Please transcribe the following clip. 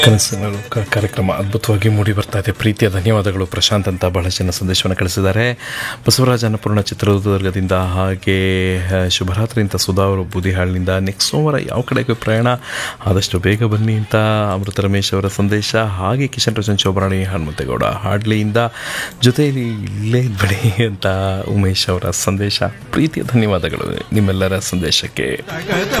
ಕನಸಿನ ಕಾರ್ಯಕ್ರಮ ಅದ್ಭುತವಾಗಿ ಮೂಡಿ ಬರ್ತಾ ಇದೆ. ಪ್ರೀತಿಯ ಧನ್ಯವಾದಗಳು ಪ್ರಶಾಂತ್ ಅಂತ ಬಹಳ ಜನ ಸಂದೇಶವನ್ನು ಕಳಿಸಿದ್ದಾರೆ. ಬಸವರಾಜ ಅನ್ನಪೂರ್ಣ ಚಿತ್ರದುರ್ಗದಿಂದ, ಹಾಗೆ ಶುಭರಾತ್ರಿ ಅಂತ ಸುಧಾ ಅವರು ಬೂದಿಹಾಳಿನಿಂದ. ನೆಕ್ಸ್ಟ್ ಸೋಮವಾರ ಯಾವ ಕಡೆಗೆ ಪ್ರಯಾಣ, ಆದಷ್ಟು ಬೇಗ ಬನ್ನಿ ಅಂತ ಅಮೃತ ರಮೇಶ್ ಅವರ ಸಂದೇಶ. ಹಾಗೆ ಕಿಶನ್ ರೋಷನ್ ಶೋಭರಾಣಿ ಹನುಮಂತೇಗೌಡ ಹಾಡ್ಲಿಯಿಂದ ಜೊತೆಯಲ್ಲಿ ಇಲ್ಲೇ ಇದ್ಬಿಡಿ ಅಂತ ಉಮೇಶ್ ಅವರ ಸಂದೇಶ. ಪ್ರೀತಿಯ ಧನ್ಯವಾದಗಳು ನಿಮ್ಮೆಲ್ಲರ ಸಂದೇಶಕ್ಕೆ.